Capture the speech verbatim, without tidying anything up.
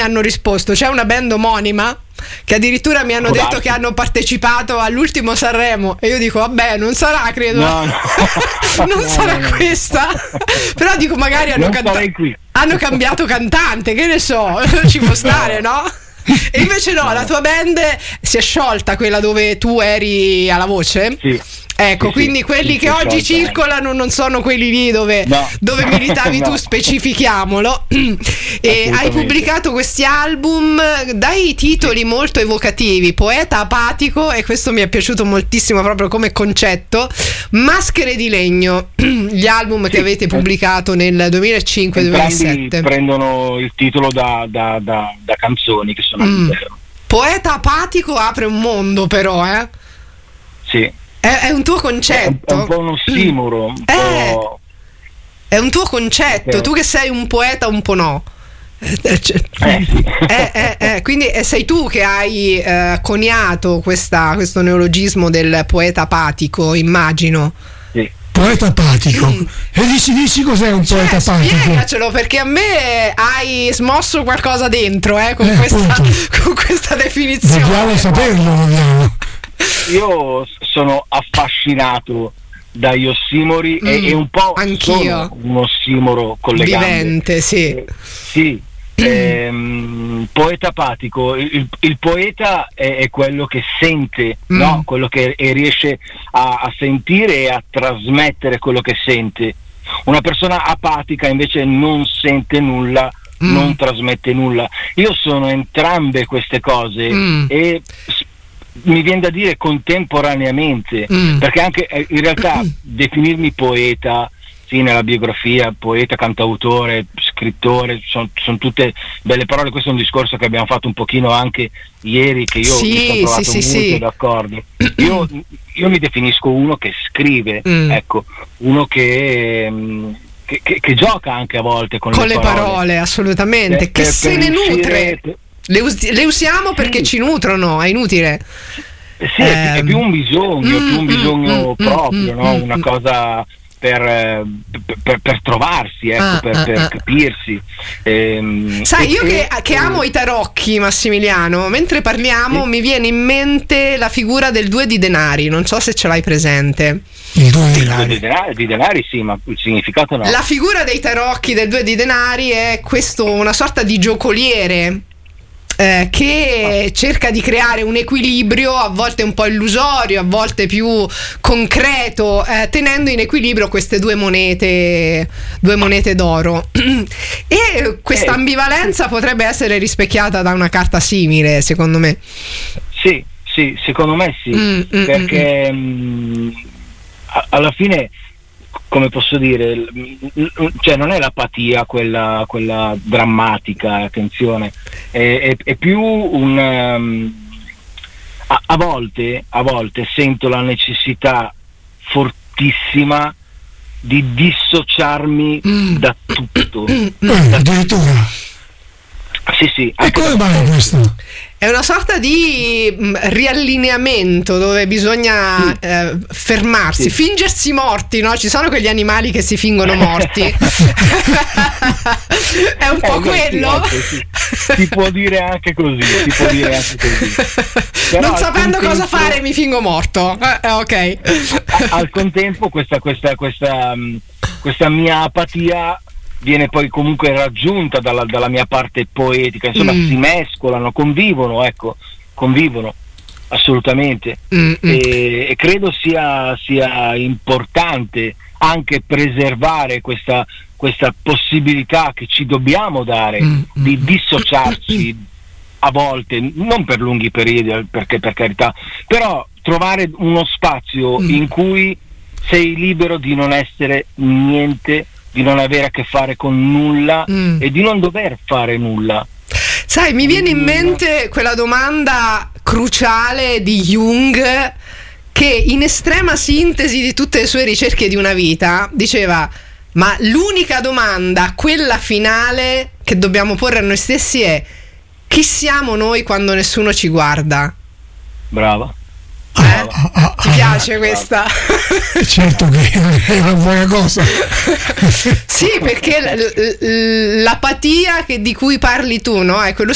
hanno risposto. C'è una band omonima che addirittura mi hanno detto che hanno partecipato all'ultimo Sanremo, e io dico vabbè, non sarà, credo, no, no. non no, sarà no, questa no. Però dico magari hanno, canta- hanno cambiato cantante, che ne so, ci può stare, no? E invece no, la tua band si è sciolta, quella dove tu eri alla voce? Sì. Ecco, sì, quindi sì, quelli sì, che oggi sciolta, circolano non sono quelli lì dove, no. dove militavi no. tu, specifichiamolo. E hai pubblicato questi album dai titoli molto evocativi: Poeta apatico, e questo mi è piaciuto moltissimo proprio come concetto, Maschere di legno, gli album sì. che avete pubblicato nel duemilacinque duemilasette. Prendono il titolo da, da, da, da canzoni che sono mm. all'interno. Poeta apatico apre un mondo, però, eh? Sì. È, è un tuo concetto. È un, è un po' un ossimoro. Un eh, po'... È un tuo concetto. Tu che sei un poeta, un po' no. Eh, sì. eh, eh, eh. Quindi sei tu che hai eh, coniato questa, questo neologismo del poeta apatico, immagino. Sì. Poeta apatico. Mm. E dici, dici cos'è un cioè, poeta apatico? Spiegacelo, perché a me hai smosso qualcosa dentro, eh, con, eh, questa, con questa definizione. Dobbiamo saperlo, dobbiamo. Io sono affascinato dagli ossimori mm, e, e un po' anch'io. Sono un ossimoro con le vivente, gambe. sì. Eh, sì. ehm, poeta apatico, il, il poeta è, è quello che sente, mm. no? Quello che e riesce a, a sentire e a trasmettere quello che sente. Una persona apatica invece non sente nulla, mm. non trasmette nulla. Io sono entrambe queste cose mm. e mi viene da dire contemporaneamente, mm. perché anche in realtà definirmi poeta, sì, nella biografia, poeta, cantautore, scrittore, sono son tutte belle parole. Questo è un discorso che abbiamo fatto un pochino anche ieri, che io sì, mi sono trovato sì, molto sì. d'accordo. Io, io mi definisco uno che scrive, mm. ecco, uno che, che, che, che gioca anche a volte con, con le, le parole. parole, assolutamente, per, che per, se per ne riuscire, nutre. Per... Le, us- le usiamo perché sì. ci nutrono, è inutile. Sì, eh, è più un bisogno, mm, più un bisogno mm, proprio, mm, no? Mm, una cosa per, per, per trovarsi, ecco, ah, per, ah, per ah. capirsi. Ehm, Sai, e, io che, e, che amo i tarocchi, Massimiliano, mentre parliamo sì. mi viene in mente la figura del due di denari, non so se ce l'hai presente. Il due di denari. Di denari, di denari sì, ma il significato no. La figura dei tarocchi del due di denari è questo, una sorta di giocoliere Eh, che cerca di creare un equilibrio, a volte un po' illusorio, a volte più concreto, eh, tenendo in equilibrio queste due monete, due monete d'oro. E questa ambivalenza potrebbe essere rispecchiata da una carta simile, secondo me. Sì, sì, secondo me sì, mm, perché mm, mh, alla fine, come posso dire, cioè non è l'apatia quella, quella drammatica, attenzione, è, è, è più un um, a, a volte a volte sento la necessità fortissima di dissociarmi mm. da tutto. Eh, addirittura. Sì, sì. E come mai questo? È una sorta di mh, riallineamento dove bisogna sì. eh, fermarsi, sì. fingersi morti, no? Ci sono quegli animali che si fingono morti. È un po' eh, quello. Sì, sì. Si può dire anche così, si può dire anche così. Però non sapendo contempo, cosa fare mi fingo morto. Eh, ok. Al contempo questa, questa, questa, questa mia apatia viene poi comunque raggiunta dalla, dalla mia parte poetica, insomma mm. si mescolano, convivono, ecco, convivono assolutamente. Mm, e, e credo sia, sia importante anche preservare questa, questa possibilità che ci dobbiamo dare mm. di dissociarci a volte, non per lunghi periodi, perché per carità, però trovare uno spazio mm. in cui sei libero di non essere niente, di non avere a che fare con nulla mm. e di non dover fare nulla. Sai, mi viene in mente quella domanda cruciale di Jung, che in estrema sintesi di tutte le sue ricerche di una vita diceva: ma l'unica domanda, quella finale che dobbiamo porre a noi stessi è: chi siamo noi quando nessuno ci guarda? Brava. Eh? Ah, ah, ti piace ah, questa? Certo che è una buona cosa. Sì, perché l- l- l'apatia che di cui parli tu, no? È quello